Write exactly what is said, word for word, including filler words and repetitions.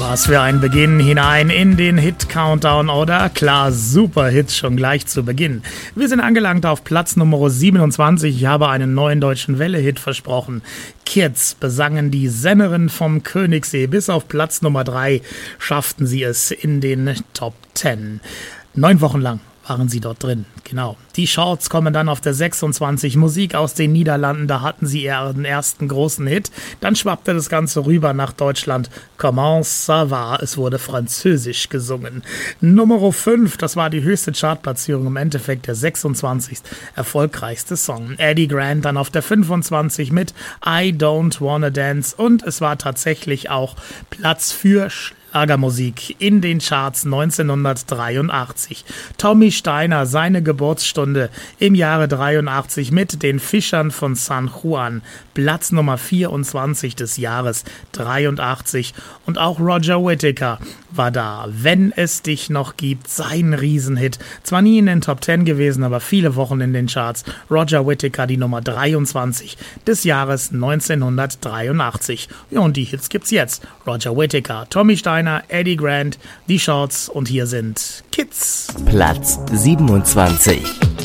Was für ein Beginn hinein in den Hit-Countdown, oder? Klar, super Hits schon gleich zu Beginn. Wir sind angelangt auf Platz Nummer siebenundzwanzig. Ich habe einen neuen deutschen Welle-Hit versprochen. Kids besangen die Sängerin vom Königssee. Bis auf Platz Nummer drei schafften sie es in den Top zehn. Neun Wochen lang waren sie dort drin, genau. Die Shorts kommen dann auf der sechsundzwanzig, Musik aus den Niederlanden, da hatten sie ihren ersten großen Hit. Dann schwappte das Ganze rüber nach Deutschland. Comment ça va? Es wurde französisch gesungen. Nummer fünf, das war die höchste Chartplatzierung, im Endeffekt der sechsundzwanzigste erfolgreichste Song. Eddie Grant dann auf der fünfundzwanzig mit I Don't Wanna Dance und es war tatsächlich auch Platz für Schlagermusik in den Charts neunzehnhundertdreiundachtzig. Tommy Steiner, seine Geburtsstunde im Jahre dreiundachtzig mit den Fischern von San Juan, Platz Nummer vierundzwanzig des Jahres dreiundachtzig. Und auch Roger Whittaker war da. Wenn es dich noch gibt, sein Riesenhit. Zwar nie in den Top zehn gewesen, aber viele Wochen in den Charts. Roger Whittaker, die Nummer dreiundzwanzig des Jahres neunzehnhundertdreiundachtzig. Ja, und die Hits gibt's jetzt. Roger Whittaker, Tommy Steiner, Eddie Grant, die Shorts und hier sind Kids. Platz siebenundzwanzig.